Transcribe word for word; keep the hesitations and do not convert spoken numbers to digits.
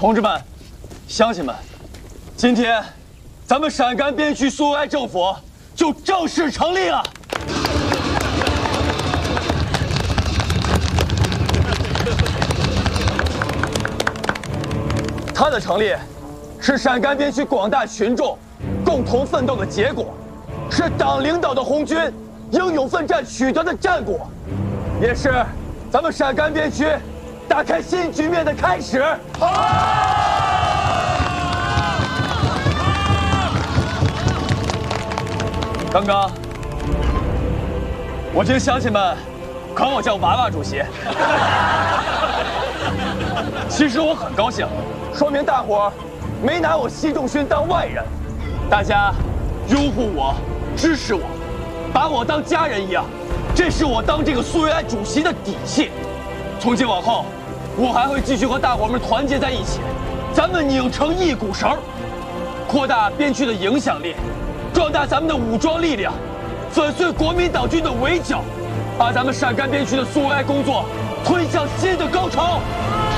同志们、乡亲们，今天咱们陕甘边区苏维埃政府就正式成立了。它的成立是陕甘边区广大群众共同奋斗的结果，是党领导的红军英勇奋战取得的战果，也是咱们陕甘边区打开新局面的开始。刚刚，我听乡亲们管我叫娃娃主席，其实我很高兴，说明大伙儿没拿我习仲勋当外人，大家拥护我、支持我，把我当家人一样，这是我当这个苏维埃主席的底气。从今往后，我还会继续和大伙们团结在一起，咱们拧成一股绳，扩大边区的影响力，壮大咱们的武装力量，粉碎国民党军的围剿，把咱们陕甘边区的苏维埃工作推向新的高潮。